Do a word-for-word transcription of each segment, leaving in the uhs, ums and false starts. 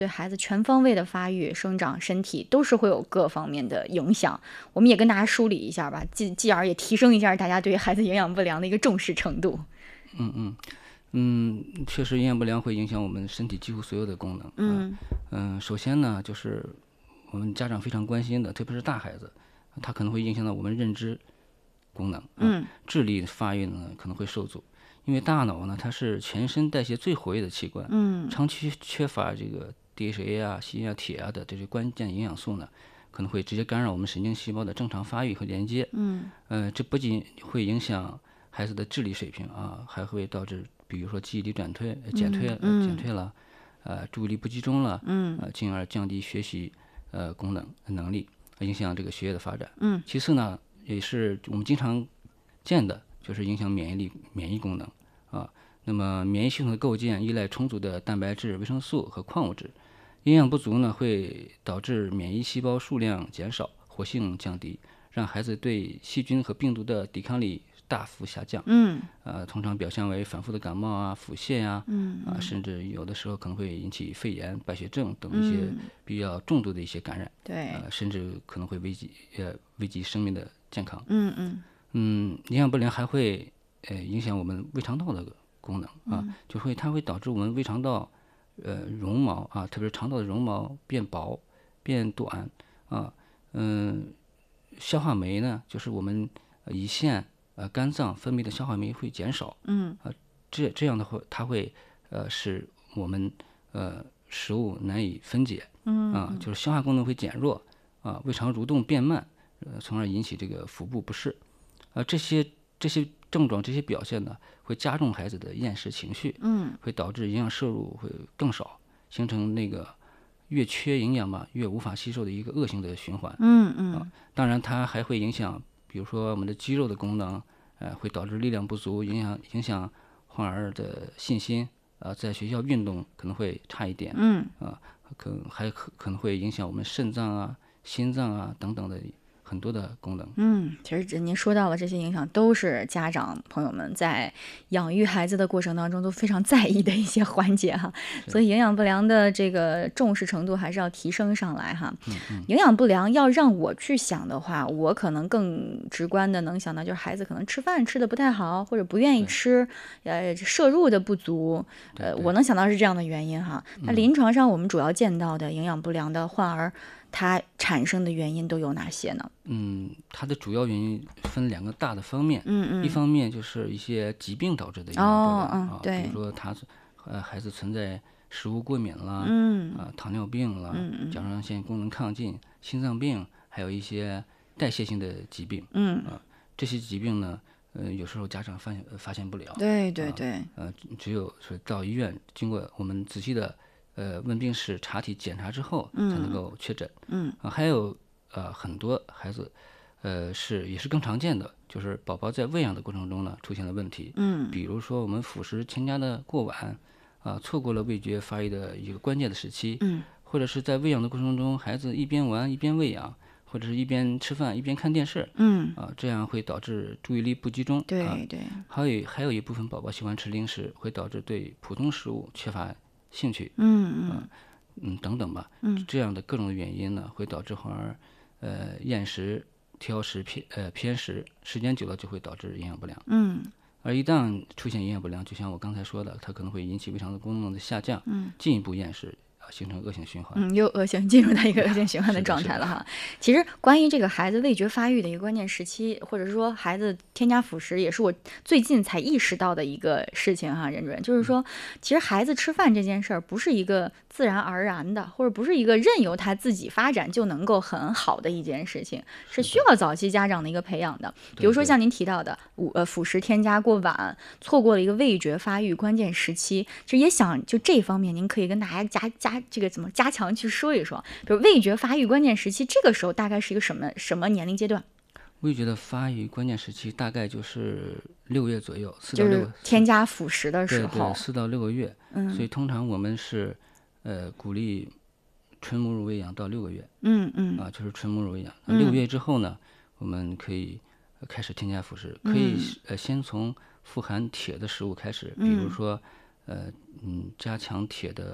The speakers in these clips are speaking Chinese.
对孩子全方位的发育、生长、身体都是会有各方面的影响。我们也跟大家梳理一下吧，继继而也提升一下大家对孩子营养不良的一个重视程度。 嗯嗯嗯，确实营养不良会影响我们身体几乎所有的功能。 嗯嗯、呃首先呢，就是我们家长非常关心的，特别是大孩子，他可能会影响到我们认知功能啊， 嗯智力发育呢可能会受阻。因为大脑呢，它是全身代谢最活跃的器官， 嗯长期缺乏这个 D H A 啊、锌啊、铁啊的这些关键营养素呢，可能会直接干扰我们神经细胞的正常发育和连接。 嗯呃，这不仅会影响孩子的智力水平啊，还会导致比如说记忆力转退、呃减退、呃减退了，呃注意力不集中了， 嗯呃进而降低学习呃功能能力，影响这个学业的发展。 嗯其次呢，也是我们经常见的，就是影响免疫力、免疫功能啊。那么免疫系统的构建依赖充足的蛋白质、维生素和矿物质，营养不足呢会导致免疫细胞数量减少、活性降低，让孩子对细菌和病毒的抵抗力大幅下降。 嗯呃，通常表现为反复的感冒啊、腹泻呀、 嗯啊，甚至有的时候可能会引起肺炎、败血症等一些嗯， 比较重度的一些感染， 对， 呃，甚至可能会危及呃危及生命的健康。 嗯嗯嗯，营养不良还会呃影响我们胃肠道的功能啊， 嗯就会它会导致我们胃肠道呃绒毛啊，特别是肠道的绒毛变薄、变短啊，嗯、消化酶呢，就是我们呃胰腺、呃肝脏分泌的消化酶会减少， 嗯啊，这这样的话，它会呃使我们呃食物难以分解，啊，就是消化功能会减弱，啊，胃肠蠕动变慢，呃，从而引起这个腹部不适，啊，这些这些症状、这些表现呢，会加重孩子的厌食情绪， 嗯会导致营养摄入会更少，形成那个越缺营养嘛，越无法吸收的一个恶性的循环。 嗯嗯当然，它还会影响，比如说我们的肌肉的功能，呃，会导致力量不足，影响影响患儿的信心，啊、在学校运动可能会差一点， 嗯啊、可还可可能会影响我们肾脏啊、心脏啊等等的很多的功能。 嗯，其实这您说到了这些影响，都是家长朋友们在养育孩子的过程当中都非常在意的一些环节哈。所以营养不良的这个重视程度还是要提升上来哈。营养不良要让我去想的话，我可能更直观的能想到就是孩子可能吃饭吃的不太好，或者不愿意吃，呃，摄入的不足，呃，我能想到是这样的原因哈。那临床上我们主要见到的营养不良的患儿，它产生的原因都有哪些呢？ 嗯，它的主要原因分两个大的方面， 嗯嗯， 一方面就是一些疾病导致的营养不哦，嗯， 良啊，比对， 如说他呃孩子存在食物过敏啦， 嗯啊糖尿病啦， 嗯嗯甲状腺功能亢进、心脏病，还有一些代谢性的疾病嗯， 啊，这些疾病呢，呃有时候家长发现呃发现不了， 对对对， 呃只有是到医院经过我们仔细的呃问病史查体检查之后才能够确诊， 嗯啊还有呃很多孩子。呃，是也是更常见的，就是宝宝在喂养的过程中呢出现了问题， 嗯比如说我们辅食添加的过晚，啊，错过了味觉发育的一个关键的时期， 嗯或者是在喂养的过程中，孩子一边玩一边喂养，或者是一边吃饭一边看电视， 嗯， 啊，这样会导致注意力不集中，啊， 对对， 还有还有一部分宝宝喜欢吃零食，会导致对普通食物缺乏兴趣， 嗯嗯嗯，等等吧， 嗯这样的各种原因呢，会导致患儿呃厌食、挑食偏呃偏食，时间久了就会导致营养不良。 嗯而一旦出现营养不良，就像我刚才说的，它可能会引起胃肠的功能的下降，进一步厌食，啊，形成恶性循环。 嗯，又恶性进入到一个恶性循环的是的是的状态了哈。其实关于这个孩子味觉发育的一个关键时期，或者是说孩子添加辅食，也是我最近才意识到的一个事情哈，任主任，就是说，其实孩子吃饭这件事儿不是一个自然而然的，或者不是一个任由他自己发展就能够很好的一件事情，是需要早期家长的一个培养的。比如说对像您提到的，午呃辅食添加过晚，错过了一个味觉发育关键时期，其实也想就这方面，您可以跟大家加加这个怎么加强去说一说，比如味觉发育关键时期，这个时候大概是一个什么什么年龄阶段？ 味觉的发育关键时期大概就是六月左右，四到六就是添加辅食的时对候对，，四到六个月。 嗯所以通常我们是呃鼓励纯母乳喂养到六个月嗯嗯啊，就是纯母乳喂养。 嗯六个月之后呢，我们可以呃开始添加辅食，可以嗯呃先从富含铁的食物开始，比如嗯说呃嗯加强铁的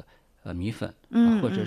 呃米粉， 嗯啊或者